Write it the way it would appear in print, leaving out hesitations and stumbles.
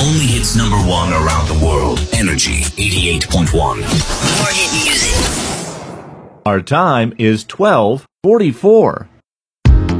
only hits number one around the world. Energy 88.1. More hit music. Our time is 12:44.